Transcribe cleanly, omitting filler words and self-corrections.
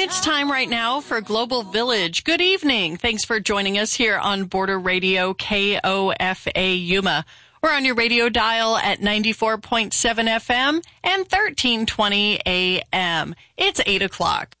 It's time right now for Global Village. Good evening. Thanks for joining us here on Border Radio KOFA Yuma. We're on your radio dial at 94.7 FM and 1320 AM. It's 8 o'clock.